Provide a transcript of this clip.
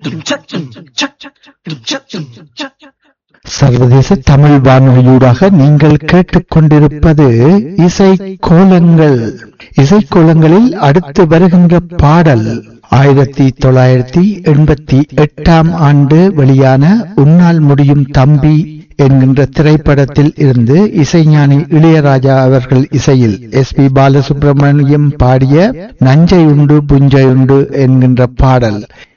சர்வதேச தமிழ் வானொலியூடாக நீங்கள் கேட்டுக்கொண்டிருப்பது இசை கோலங்கள். இசை கோலங்களில் அடுத்து வருகின்ற பாடல் 1988 ஆண்டு வெளியான உன்னால் முடியும் தம்பி என்கின்ற திரைப்படத்தில் இருந்து இசைஞானி இளையராஜா அவர்கள் இசையில் எஸ்.பி. பாலசுப்ரமணியம் பாடிய நஞ்சை உண்டு புஞ்சை உண்டு என்கின்ற பாடல்.